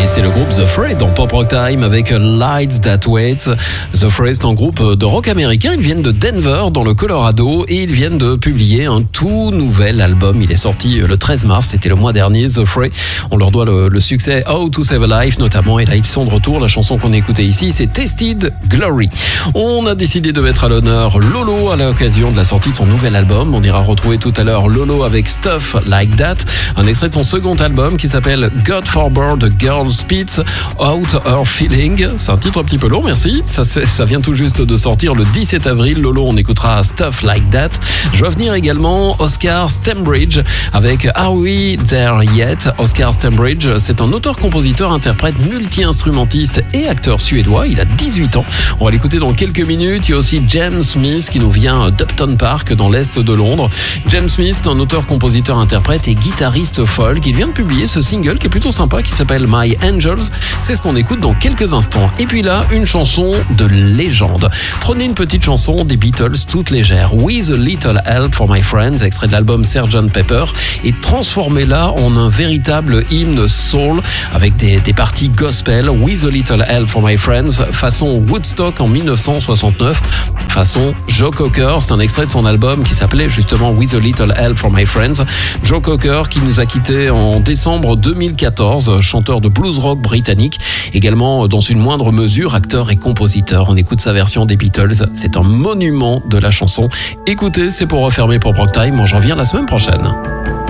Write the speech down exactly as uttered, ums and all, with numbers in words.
Et c'est le groupe The Fray dans Pop Rock Time avec Lights That Wait. The Fray, c'est un groupe de rock américain. Ils viennent de Denver dans le Colorado et ils viennent de publier un tout nouvel album. Il est sorti le treize mars, c'était le mois dernier. The Fray, on leur doit le, le succès How to Save a Life notamment. Et là, ils sont de retour. La chanson qu'on a écoutée ici, c'est Tasted Glory. On a décidé de mettre à l'honneur Lolo à l'occasion de la sortie de son nouvel album. On ira retrouver tout à l'heure Lolo avec Stuff Like That, un extrait de son second album qui s'appelle God Forbid the Girl Spits Out Her Feeling. C'est un titre un petit peu long, merci. Ça, ça vient tout juste de sortir le dix-sept avril. Lolo, on écoutera Stuff Like That. Je vois venir également Oscar Stembridge avec Are We There Yet? Oscar Stembridge, c'est un auteur, compositeur, interprète, multi-instrumentiste et acteur suédois. Il a dix-huit ans. On va l'écouter dans quelques minutes. Il y a aussi James Smith qui nous vient d'Upton Park dans l'est de Londres. James Smith, un auteur, compositeur, interprète et guitariste folk. Il vient de publier ce single qui est plutôt sympa qui s'appelle My Angels. C'est ce qu'on écoute dans quelques instants. Et puis là, une chanson de légende. Prenez une petite chanson des Beatles toute légère, With a Little Help for My Friends, extrait de l'album sergeant Pepper, et transformez-la en un véritable hymne soul avec des, des parties gospel. With a Little Help for My Friends, façon Woodstock en dix-neuf cent soixante-neuf, façon Joe Cocker. C'est un extrait de son album qui s'appelait justement With a Little Help for My Friends. Joe Cocker qui nous a quittés en décembre deux mille quatorze, chanteur de blues rock britannique, également dans une moindre mesure acteur et compositeur. On écoute sa version des Beatles, c'est un monument de la chanson. Écoutez, c'est pour refermer Pop Rock Time. Moi, je reviens la semaine prochaine.